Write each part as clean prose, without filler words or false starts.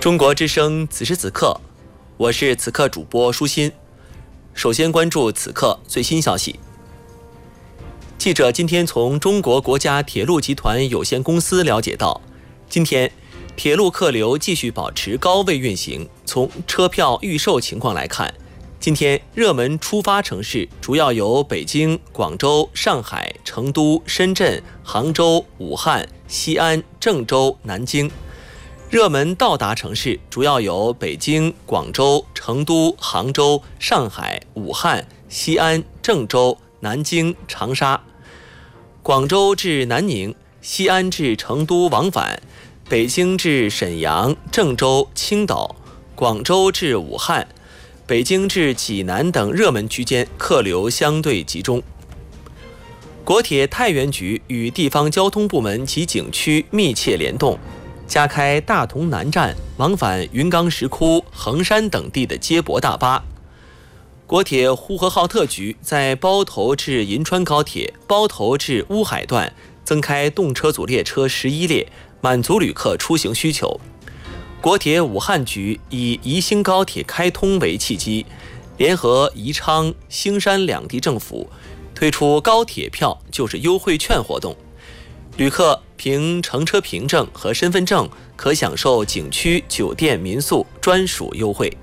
中国之声此时此刻，我是此刻主播舒心。首先关注此刻最新消息。记者今天从中国国家铁路集团有限公司了解到，今天铁路客流继续保持高位运行。从车票预售情况来看，今天热门出发城市主要有北京、广州、上海、成都、深圳、杭州、武汉、西安、郑州、南京。热门到达城市主要有北京、广州、成都、杭州、上海、武汉、西安、郑州、南京、长沙。广州至南宁、西安至成都往返，北京至沈阳、郑州、青岛，广州至武汉，北京至济南等热门区间客流相对集中。国铁太原局与地方交通部门及景区密切联动，加开大同南站往返云冈石窟、衡山等地的接驳大巴。国铁呼和浩特局在包头至银川高铁、包头至乌海段增开动车组列车11列，满足旅客出行需求。国铁武汉局以宜兴高铁开通为契机，联合宜昌、兴山两地政府推出高铁票就是优惠券活动，旅客凭乘车凭证和身份证可享受景区、酒店、民宿专属优惠。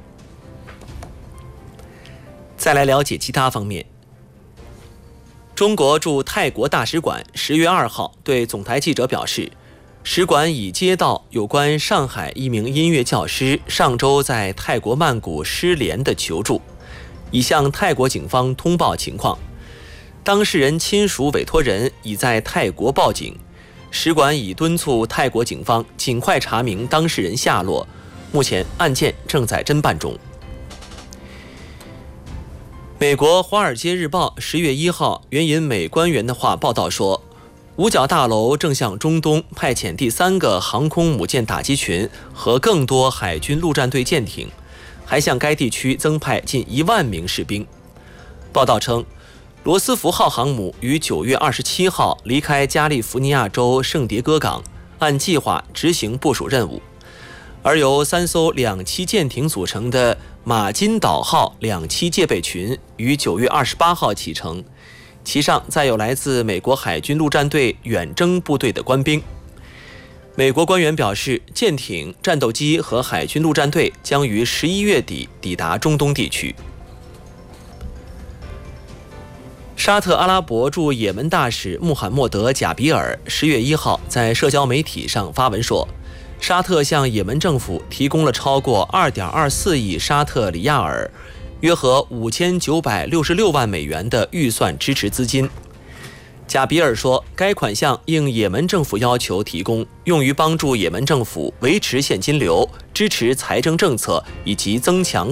再来了解其他方面。中国驻泰国大使馆10月2号对总台记者表示，使馆已接到有关上海一名音乐教师上周在泰国曼谷失联的求助，已向泰国警方通报情况。当事人亲属委托人已在泰国报警，使馆已敦促泰国警方尽快查明当事人下落，目前案件正在侦办中。美国《华尔街日报》10月1号援引美官员的话报道说，五角大楼正向中东派遣第3个航空母舰打击群和更多海军陆战队舰艇，还向该地区增派近1万名士兵。报道称，罗斯福号航母于9月27号离开加利福尼亚州圣迭戈港，按计划执行部署任务。而由3艘2栖舰艇组成的马金岛号2栖戒备群于9月28号启程，其上载有来自美国海军陆战队远征部队的官兵。美国官员表示，舰艇、战斗机和海军陆战队将于11月底抵达中东地区。沙特阿拉伯驻也门大使穆罕默德·贾比尔10月1号在社交媒体上发文说，沙特向也门政府提供了超过 2.24 亿沙特里亚尔，约合5966万美元的预算支持资金。贾比尔说，该款项应也门政府要求提供，用于帮助也门政府维持现金流、支持财政政策以及增强